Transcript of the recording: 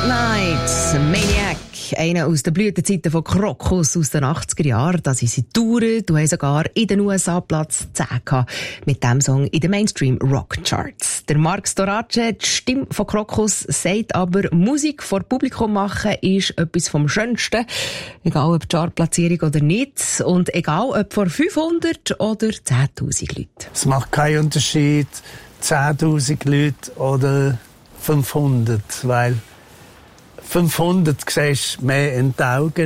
Night, Maniac, einer aus den Blütenzeiten von Krokus aus den 80er Jahren. Da sind sie touren, du hast sogar in den USA Platz 10 gehabt mit diesem Song in den Mainstream Rock Charts. Der Marc Storace, die Stimme von Krokus, sagt aber, Musik vor Publikum machen ist etwas vom Schönsten. Egal ob Chartplatzierung oder nicht. Und egal ob vor 500 oder 10.000 Leuten. Es macht keinen Unterschied, 10.000 Leute oder 500, weil 500 siehst du mehr in die Augen.